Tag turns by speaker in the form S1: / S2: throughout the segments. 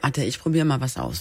S1: Warte, ich probiere mal was aus.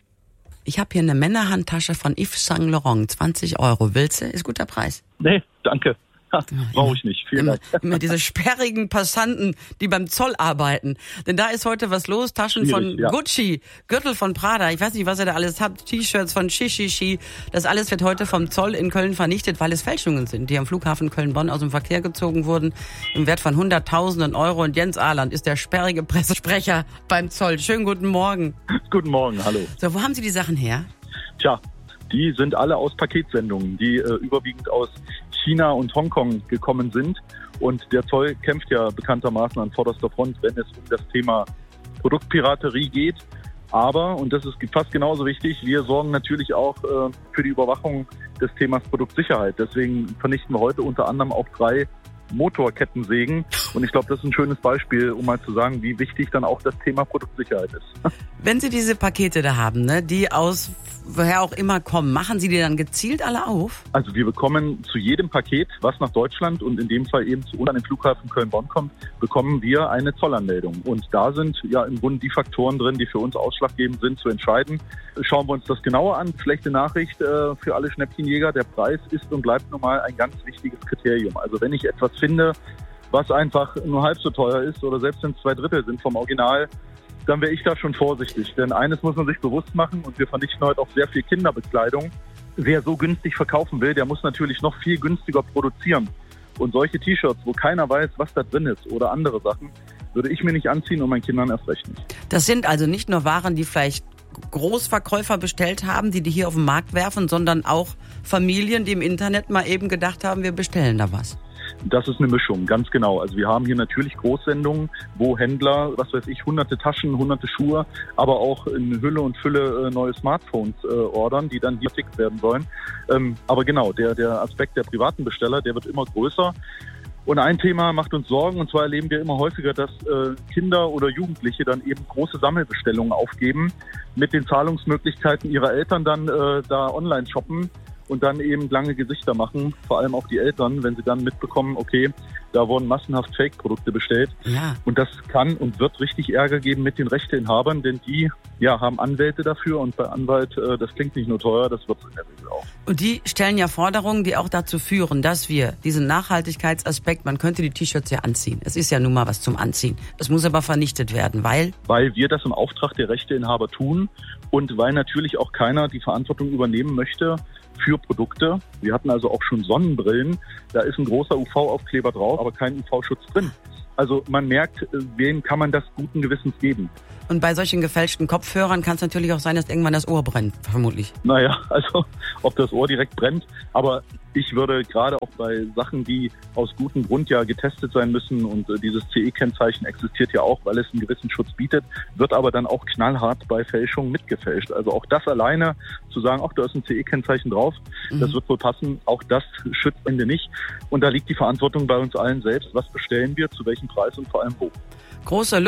S1: Ich habe hier eine Männerhandtasche von Yves Saint Laurent, 20 €. Willst du? Ist guter Preis.
S2: Nee, danke. Brauche ich nicht. Vielen Dank.
S1: Immer diese sperrigen Passanten, die beim Zoll arbeiten. Denn da ist heute was los. Taschen von Gucci, Gürtel von Prada, ich weiß nicht, was ihr da alles habt, T-Shirts von Shishishi. Das alles wird heute vom Zoll in Köln vernichtet, weil es Fälschungen sind, die am Flughafen Köln-Bonn aus dem Verkehr gezogen wurden, im Wert von Hunderttausenden €. Und Jens Ahland ist der sperrige Pressesprecher beim Zoll. Schönen guten Morgen.
S2: Guten Morgen, hallo.
S1: So, wo haben Sie die Sachen her?
S2: Tja, die sind alle aus Paketsendungen, die überwiegend aus China und Hongkong gekommen sind. Und der Zoll kämpft ja bekanntermaßen an vorderster Front, wenn es um das Thema Produktpiraterie geht. Aber, und das ist fast genauso wichtig, wir sorgen natürlich auch für die Überwachung des Themas Produktsicherheit. Deswegen vernichten wir heute unter anderem auch 3 Motorkettensägen. Und ich glaube, das ist ein schönes Beispiel, um mal zu sagen, wie wichtig dann auch das Thema Produktsicherheit ist.
S1: Wenn Sie diese Pakete da haben, ne, die aus woher auch immer kommen, machen Sie die dann gezielt alle auf?
S2: Also wir bekommen zu jedem Paket, was nach Deutschland und in dem Fall eben zu uns an den Flughafen Köln-Bonn kommt, bekommen wir eine Zollanmeldung. Und da sind ja im Grunde die Faktoren drin, die für uns ausschlaggebend sind, zu entscheiden. Schauen wir uns das genauer an. Schlechte Nachricht für alle Schnäppchenjäger. Der Preis ist und bleibt nun mal ein ganz wichtiges Kriterium. Also wenn ich etwas finde, was einfach nur halb so teuer ist oder selbst wenn es 2/3 sind vom Original, dann wäre ich da schon vorsichtig. Denn eines muss man sich bewusst machen und wir vernichten heute auch sehr viel Kinderbekleidung. Wer so günstig verkaufen will, der muss natürlich noch viel günstiger produzieren. Und solche T-Shirts, wo keiner weiß, was da drin ist oder andere Sachen, würde ich mir nicht anziehen und meinen Kindern erst recht nicht.
S1: Das sind also nicht nur Waren, die vielleicht Großverkäufer bestellt haben, die hier auf den Markt werfen, sondern auch Familien, die im Internet mal eben gedacht haben, wir bestellen da was.
S2: Das ist eine Mischung, ganz genau. Also wir haben hier natürlich Großsendungen, wo Händler, was weiß ich, hunderte Taschen, hunderte Schuhe, aber auch in Hülle und Fülle neue Smartphones ordern, die dann hier vertickt werden sollen. Aber genau, der Aspekt der privaten Besteller, der wird immer größer. Und ein Thema macht uns Sorgen, und zwar erleben wir immer häufiger, dass Kinder oder Jugendliche dann eben große Sammelbestellungen aufgeben, mit den Zahlungsmöglichkeiten ihrer Eltern dann da online shoppen und dann eben lange Gesichter machen, vor allem auch die Eltern, wenn sie dann mitbekommen, okay, da wurden massenhaft Fake-Produkte bestellt.
S1: Ja.
S2: Und das kann und wird richtig Ärger geben mit den Rechteinhabern, denn die haben Anwälte dafür und bei Anwalt, das klingt nicht nur teuer, das wird es in der Regel auch.
S1: Und die stellen ja Forderungen, die auch dazu führen, dass wir diesen Nachhaltigkeitsaspekt, man könnte die T-Shirts ja anziehen. Es ist ja nun mal was zum Anziehen. Es muss aber vernichtet werden, weil? Weil
S2: wir das im Auftrag der Rechteinhaber tun und weil natürlich auch keiner die Verantwortung übernehmen möchte für Produkte. Wir hatten also auch schon Sonnenbrillen, da ist ein großer UV-Aufkleber drauf, aber kein UV-Schutz drin. Also man merkt, wem kann man das guten Gewissens geben.
S1: Und bei solchen gefälschten Kopfhörern kann es natürlich auch sein, dass irgendwann das Ohr brennt, vermutlich.
S2: Naja, also ob das Ohr direkt brennt, aber ich würde gerade auch bei Sachen, die aus gutem Grund ja getestet sein müssen und dieses CE-Kennzeichen existiert ja auch, weil es einen gewissen Schutz bietet, wird aber dann auch knallhart bei Fälschung mitgefälscht. Also auch das alleine zu sagen, ach, da ist ein CE-Kennzeichen drauf, das wird wohl passen, auch das schützt am Ende nicht. Und da liegt die Verantwortung bei uns allen selbst. Was bestellen wir, zu welchem Preis und vor allem wo?
S1: Große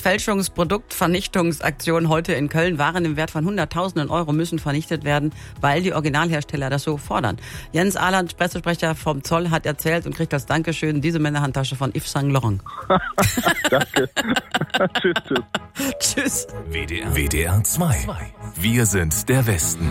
S1: Luxus-Fälschungsproduktvernichtungsaktion heute in Köln. Waren im Wert von Hunderttausenden € müssen vernichtet werden, weil die Originalhersteller das so fordern. Jens Ahland, Pressesprecher vom Zoll, hat erzählt und kriegt das Dankeschön, diese Männerhandtasche von Yves Saint Laurent.
S2: Danke. Tschüss.
S1: Tschüss.
S3: WDR 2. Wir sind der Westen.